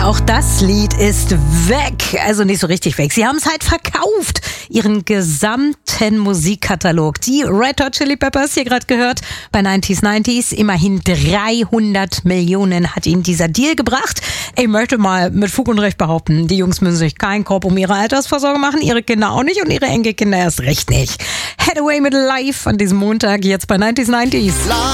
auch das Lied ist weg. Also nicht so richtig weg. Sie haben es halt verkauft. Ihren gesamten Musikkatalog. Die Red Hot Chili Peppers, hier gerade gehört, bei 90s. Immerhin 300 Millionen hat ihnen dieser Deal gebracht. Ich möchte mal mit Fug und Recht behaupten, die Jungs müssen sich keinen Korb um ihre Altersvorsorge machen. Ihre Kinder auch nicht und ihre Enkelkinder erst recht nicht. Head Away mit Live an diesem Montag, jetzt bei 90s.